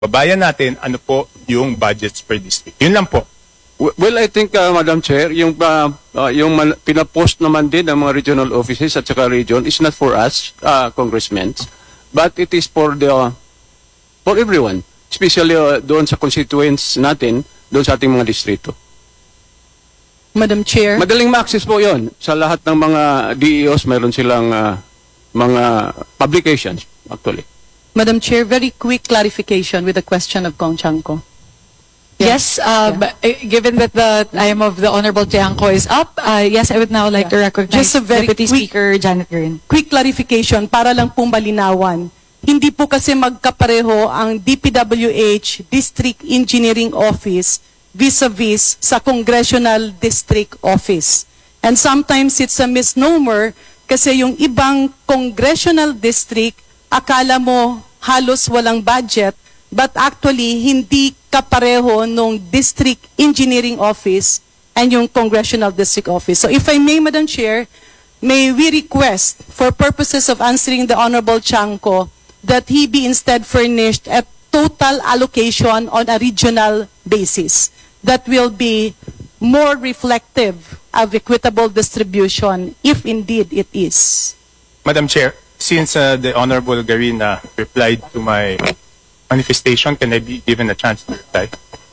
babayan natin ano po yung budgets per district. Yun lang po. Well, I think, Madam Chair, yung pinapost naman din ng mga regional offices at saka region is not for us, congressmen, but it is for everyone, especially doon sa constituents natin, doon sa ating mga distrito. Madam Chair. Madaling ma-access po yon sa lahat ng mga DEOs, mayroon silang mga publications, actually. Madam Chair, very quick clarification with the question of Kong Chanco. Yes, given that the time of the Honorable Tiangco is up, yes, I would now like to recognize Just a very Deputy quick- Speaker Janet Guerin. Quick clarification para lang pong malinawan. Hindi po kasi magkapareho ang DPWH District Engineering Office vis-a-vis sa Congressional District Office. And sometimes it's a misnomer kasi yung ibang congressional district, akala mo halos walang budget, but actually hindi kapareho nung District Engineering Office and yung Congressional District Office. So if I may, Madam Chair, may we request for purposes of answering the Honorable Chanco that he be instead furnished a total allocation on a regional basis that will be more reflective of equitable distribution if indeed it is. Madam Chair, since the Honorable Garina replied to my manifestation, can I be given a chance to reply?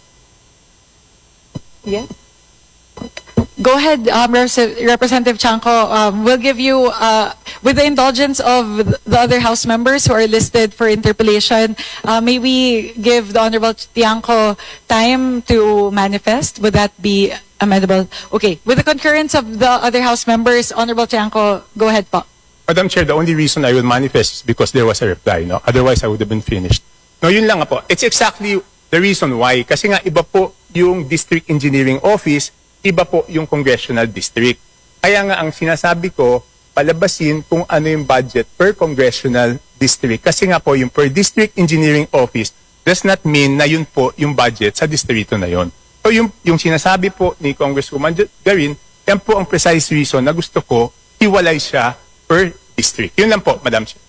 Yes. Go ahead, Representative Chanco. We'll give you, with the indulgence of the other House members who are listed for interpellation, may we give the Honorable Tiangco time to manifest? Would that be amendable? Okay. With the concurrence of the other House members, Honorable Tiangco, go ahead po. Madam Chair, the only reason I will manifest is because there was a reply. No? Otherwise, I would have been finished. No, yun lang nga po. It's exactly the reason why. Kasi nga iba po yung District Engineering Office, iba po yung Congressional District. Kaya nga ang sinasabi ko, palabasin kung ano yung budget per Congressional District. Kasi nga po yung per District Engineering Office does not mean na yun po yung budget sa distrito na yun. So yung sinasabi po ni Congresswoman Garin, yan po ang precise reason na gusto ko hiwalay siya per district. Yun lang po, Madam Chair.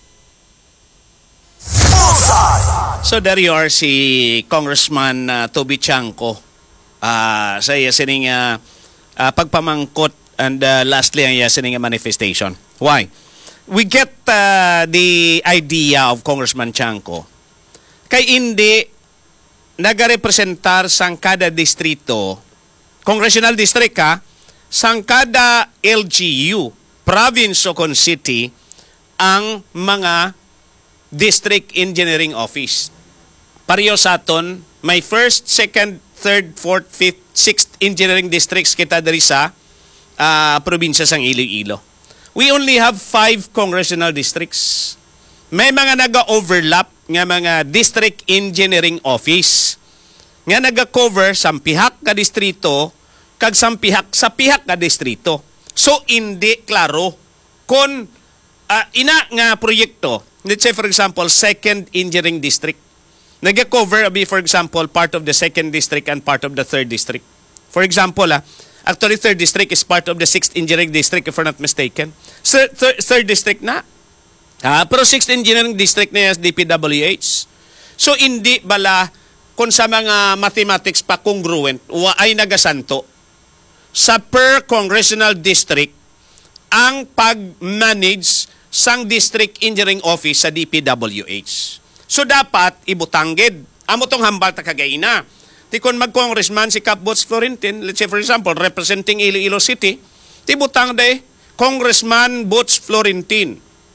So there you are, si Congressman Toby Chanco sa iya sining pagpamangkot and lastly ang iya sining manifestation. Why? We get the idea of Congressman Chanco kay hindi nagarepresentar sang kada distrito, congressional district sang kada LGU, province o con city ang mga District Engineering Office. Pareho sa aton, may 1st, 2nd, 3rd, 4th, 5th, 6th engineering districts kita diri sa probinsya sang Iloilo. We only have 5 congressional districts. May mga naga-overlap nga mga District Engineering Office nga naga-cover sa pihak ka distrito kag sa pihak ka distrito. So, hindi klaro kung ina nga proyekto, let's say for example, 2nd Engineering District, nag-cover, for example, part of the 2nd District and part of the 3rd District. For example, actually 3rd District is part of the 6th Engineering District if I'm not mistaken. 3rd District na. Pero 6th Engineering District na yung DPWH. So, hindi bala kung sa mga mathematics pa congruent ay nagasanto sa per congressional district ang pag-manage sang District Engineering Office sa DPWH. So dapat ibutangged. Amo tong hambal ta kagaina. Ti kon mag-congressman si Cap Bots Florentin, let's say for example, representing Iloilo City, ti butang de Congressman Bots Florentin.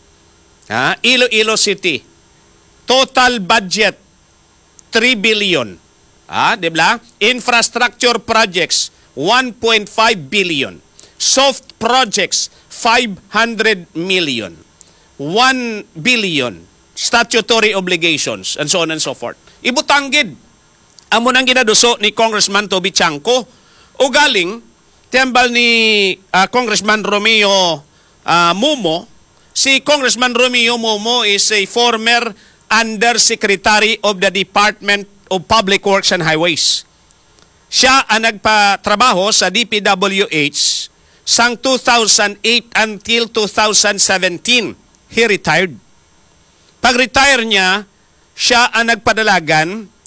Iloilo City. Total budget 3 billion. Di ba? Infrastructure projects 1.5 billion. Soft projects 500 million. 1 billion statutory obligations and so on and so forth. Ibutanggid. Amo nang ginaduso ni Congressman Toby Chanco o galing tiyambal ni Congressman Romeo Mumo. Si Congressman Romeo Mumo is a former Undersecretary of the Department of Public Works and Highways. Siya ang nagpatrabaho sa DPWH sang 2008 until 2017. He retired. Pag-retire niya, siya ang nagpadalagan